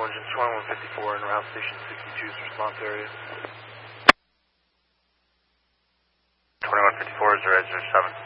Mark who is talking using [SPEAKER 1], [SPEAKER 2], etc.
[SPEAKER 1] Engine 2154 in Route Station 62's response area.
[SPEAKER 2] 2154 is Red 07.